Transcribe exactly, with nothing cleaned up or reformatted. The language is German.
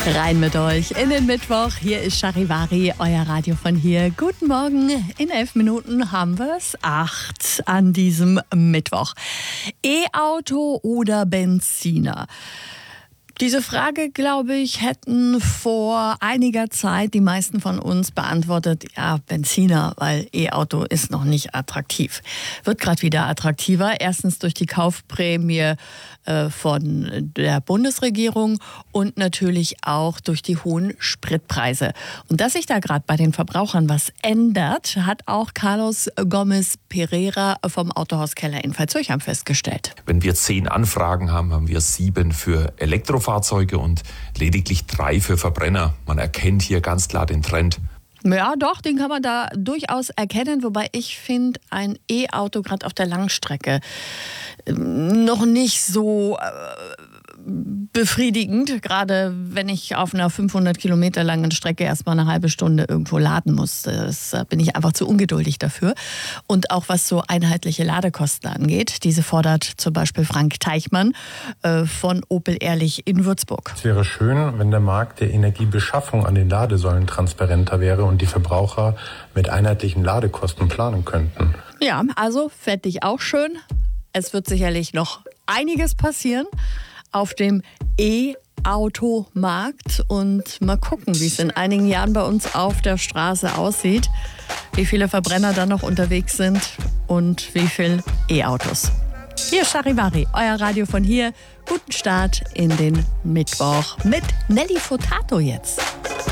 Rein mit euch in den Mittwoch. Hier ist Charivari, euer Radio von hier. Guten Morgen. In elf Minuten haben wir es. Acht an diesem Mittwoch. E-Auto oder Benziner? Diese Frage, glaube ich, hätten vor einiger Zeit die meisten von uns beantwortet, ja, Benziner, weil E-Auto ist noch nicht attraktiv. Wird gerade wieder attraktiver. Erstens durch die Kaufprämie äh, von der Bundesregierung und natürlich auch durch die hohen Spritpreise. Und dass sich da gerade bei den Verbrauchern was ändert, hat auch Carlos Gomez Pereira vom Autohaus Keller in Veitshöchheim festgestellt. Wenn wir zehn Anfragen haben, haben wir sieben für Elektrofahrzeuge und lediglich drei für Verbrenner. Man erkennt hier ganz klar den Trend. Ja, doch, den kann man da durchaus erkennen, wobei ich finde, ein E-Auto gerade auf der Langstrecke noch nicht so äh, befriedigend, gerade wenn ich auf einer fünfhundert Kilometer langen Strecke erstmal eine halbe Stunde irgendwo laden muss. Das bin ich einfach zu ungeduldig dafür. Und auch was so einheitliche Ladekosten angeht, diese fordert zum Beispiel Frank Teichmann äh, von Opel Ehrlich in Würzburg. Es wäre schön, wenn der Markt der Energiebeschaffung an den Ladesäulen transparenter wäre und die Verbraucher mit einheitlichen Ladekosten planen könnten. Ja, also fände ich auch schön. Es wird sicherlich noch einiges passieren auf dem E-Auto-Markt und mal gucken, wie es in einigen Jahren bei uns auf der Straße aussieht, wie viele Verbrenner da noch unterwegs sind und wie viele E-Autos. Hier ist Charivari, euer Radio von hier. Guten Start in den Mittwoch mit Nelly Furtado jetzt.